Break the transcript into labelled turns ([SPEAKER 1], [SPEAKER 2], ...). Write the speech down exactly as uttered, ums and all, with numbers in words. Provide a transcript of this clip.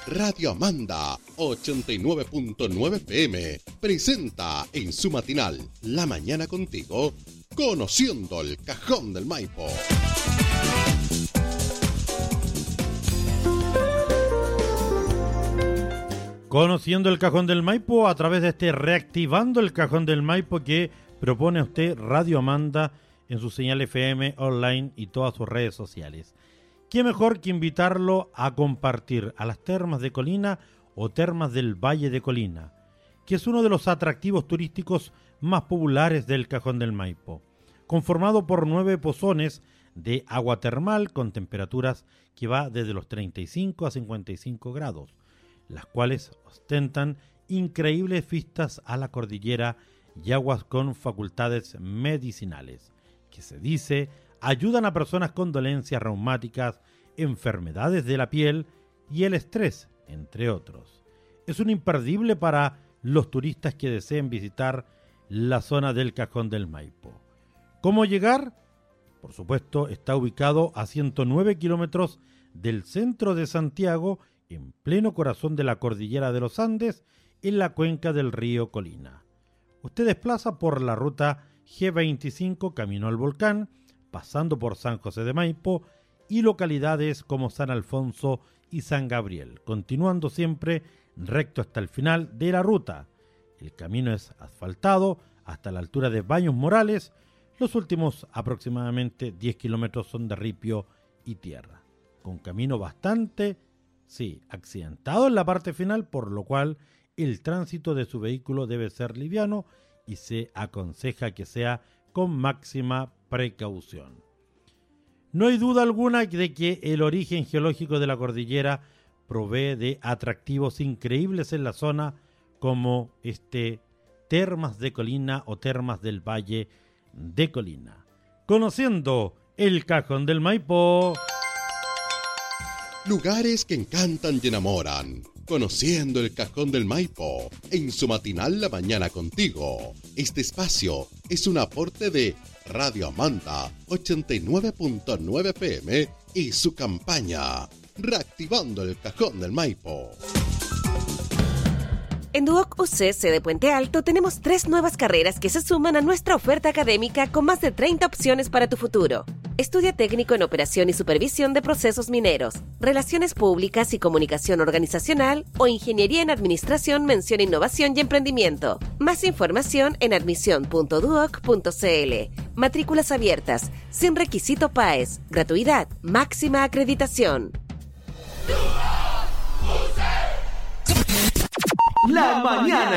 [SPEAKER 1] Radio Amanda ochenta y nueve punto nueve F M presenta en su matinal La Mañana Contigo, Conociendo el Cajón del Maipo.
[SPEAKER 2] Conociendo el Cajón del Maipo a través de este Reactivando el Cajón del Maipo que propone a usted Radio Amanda en su señal F M, online y todas sus redes sociales. ¿Qué mejor que invitarlo a compartir a las termas de Colina o termas del Valle de Colina, que es uno de los atractivos turísticos más populares del Cajón del Maipo, conformado por nueve pozones de agua termal con temperaturas que va desde los treinta y cinco a cincuenta y cinco grados, las cuales ostentan increíbles vistas a la cordillera y aguas con facultades medicinales, que se dice ayudan a personas con dolencias reumáticas, enfermedades de la piel y el estrés, entre otros. Es un imperdible para los turistas que deseen visitar la zona del Cajón del Maipo. ¿Cómo llegar? Por supuesto, está ubicado a ciento nueve kilómetros del centro de Santiago, en pleno corazón de la cordillera de los Andes, en la cuenca del río Colina. Usted desplaza por la ruta G veinticinco camino al volcán, pasando por San José de Maipo y localidades como San Alfonso y San Gabriel, continuando siempre recto hasta el final de la ruta. El camino es asfaltado hasta la altura de Baños Morales. Los últimos aproximadamente diez kilómetros son de ripio y tierra, con camino bastante, sí, accidentado en la parte final, por lo cual el tránsito de su vehículo debe ser liviano y se aconseja que sea con máxima precaución. No hay duda alguna de que el origen geológico de la cordillera provee de atractivos increíbles en la zona, como este Termas de Colina o Termas del Valle de Colina. Conociendo el Cajón del Maipo.
[SPEAKER 1] Lugares que encantan y enamoran. Conociendo el Cajón del Maipo, en su matinal La Mañana Contigo. Este espacio es un aporte de Radio Amanda ochenta y nueve punto nueve F M y su campaña Reactivando el Cajón del Maipo.
[SPEAKER 3] En Duoc U C C de Puente Alto tenemos tres nuevas carreras que se suman a nuestra oferta académica con más de treinta opciones para tu futuro. Estudia técnico en operación y supervisión de procesos mineros, relaciones públicas y comunicación organizacional o ingeniería en administración, mención, innovación y emprendimiento. Más información en admisión punto duoc punto c l. Matrículas abiertas, sin requisito P A E S, gratuidad, máxima acreditación.
[SPEAKER 4] La mañana